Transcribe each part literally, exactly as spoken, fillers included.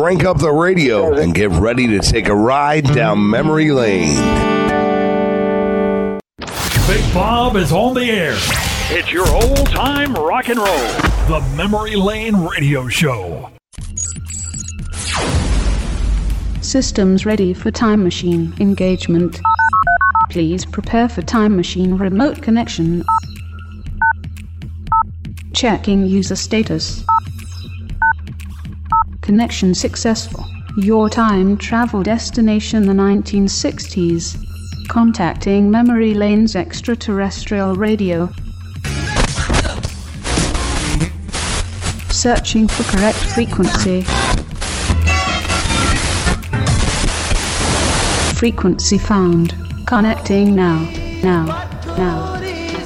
crank up the radio and get ready to take a ride down memory lane. Big Bob is on the air. It's your old-time rock and roll. The Memory Lane Radio Show. Systems ready for time machine engagement. Please prepare for time machine remote connection. Checking user status. Connection successful. Your time travel destination the nineteen sixties. Contacting Memory Lane's extraterrestrial radio. Searching for correct frequency. Frequency found. Connecting now. Now. Now.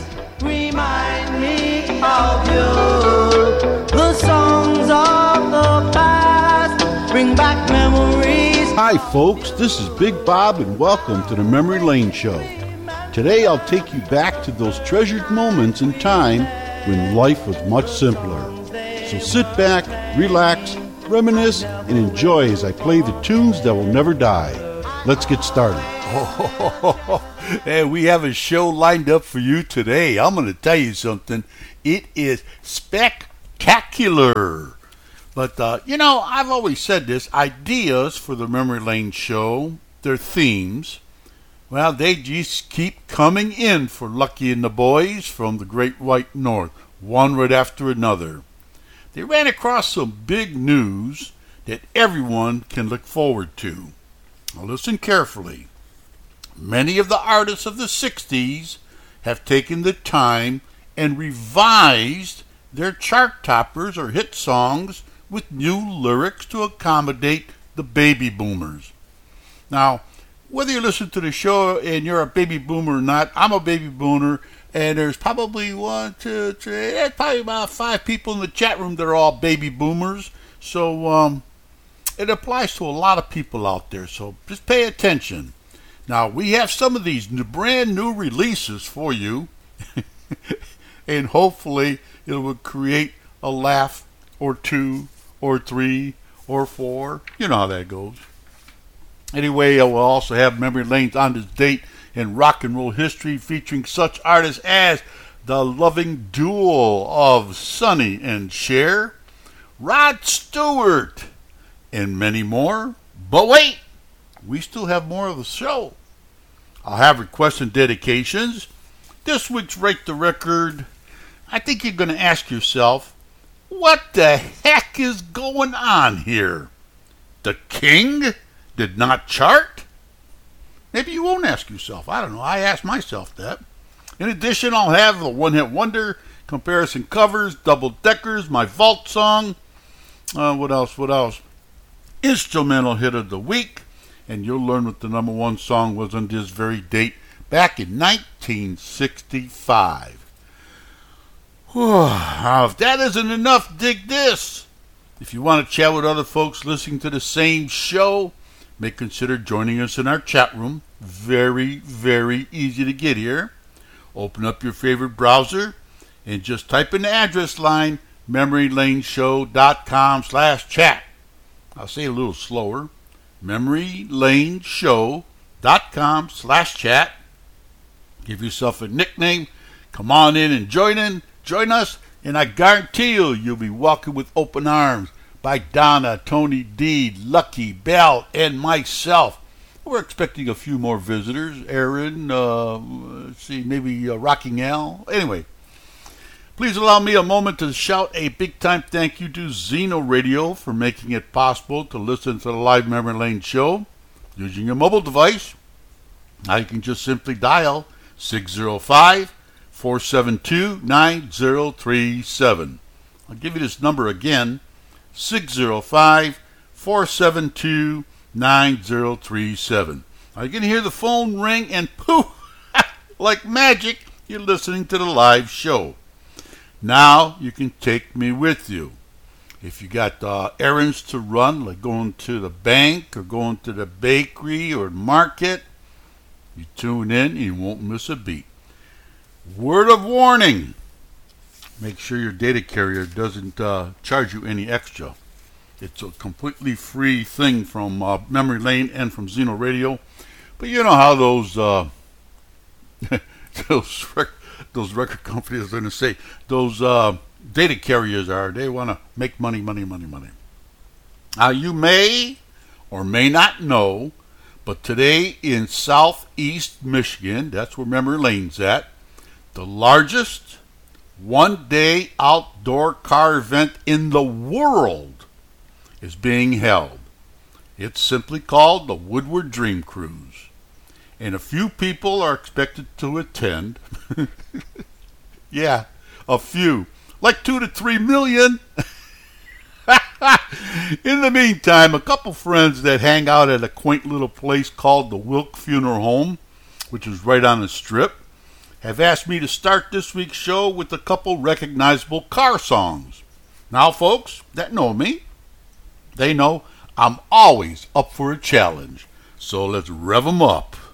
Remind me of you. The songs of the past bring back memories. Hi folks, this is Big Bob and welcome to the Memory Lane Show. Today I'll take you back to those treasured moments in time when life was much simpler. So sit back, relax, reminisce, and enjoy as I play the tunes that will never die. Let's get started. Oh, and we have a show lined up for you today. I'm going to tell you something. It is spectacular. But, uh, you know, I've always said this. Ideas for the Memory Lane Show, their themes, well, they just keep coming in for Lucky and the boys from the Great White North, one right after another. They ran across some big news that everyone can look forward to. Now listen carefully. Many of the artists of the sixties have taken the time and revised their chart toppers or hit songs with new lyrics to accommodate the baby boomers. Now, whether you listen to the show and you're a baby boomer or not, I'm a baby boomer, and there's probably one, two, three, there's probably about five people in the chat room that are all baby boomers. So um, it applies to a lot of people out there, so just pay attention. Now, we have some of these new, brand new releases for you, and hopefully it will create a laugh or two or three or four. You know how that goes. Anyway, we'll also have Memory Lanes on this date in rock and roll history featuring such artists as the loving duo of Sonny and Cher, Rod Stewart, and many more. But wait, we still have more of the show. I'll have requests and dedications. This week's Rate the Record. I think you're going to ask yourself, what the heck is going on here? The King did not chart? Maybe you won't ask yourself. I don't know. I asked myself that. In addition, I'll have the One Hit Wonder, comparison covers, double deckers, my vault song. Uh, what else? What else? Instrumental hit of the week. And you'll learn what the number one song was on this very date back in nineteen sixty-five. Now, if that isn't enough, dig this. If you want to chat with other folks listening to the same show, may consider joining us in our chat room. Very, very easy to get here. Open up your favorite browser and just type in the address line, memorylaneshow.com slash chat. I'll say it a little slower. memorylaneshow.com slash chat. Give yourself a nickname. Come on in and join in. Join us, and I guarantee you, you'll be welcomed with open arms by Donna, Tony D, Lucky, Bell, and myself. We're expecting a few more visitors. Aaron, uh, let's see, maybe uh, Rocking Al. Anyway, please allow me a moment to shout a big-time thank you to Zeno Radio for making it possible to listen to the live Memory Lane show using your mobile device. Now you can just simply dial six oh five, four seven two, nine oh three seven. I'll give you this number again, six oh five, four seven two, nine oh three seven. Now you can hear the phone ring and poof, like magic, you're listening to the live show. Now you can take me with you. If you got uh, errands to run, like going to the bank or going to the bakery or market, you tune in and you won't miss a beat. Word of warning. Make sure your data carrier doesn't uh, charge you any extra. It's a completely free thing from uh, Memory Lane and from Zeno Radio. But you know how those uh, those rec- those record companies are going to say, those uh, data carriers are. They want to make money, money, money, money. Now you may or may not know, but today in southeast Michigan, that's where Memory Lane's at, the largest one-day outdoor car event in the world is being held. It's simply called the Woodward Dream Cruise. And a few people are expected to attend. Yeah, a few. Like two to three million. In the meantime, a couple friends that hang out at a quaint little place called the Wilk Funeral Home, which is right on the strip, have asked me to start this week's show with a couple recognizable car songs. Now, folks that know me, they know I'm always up for a challenge. So let's rev 'em up.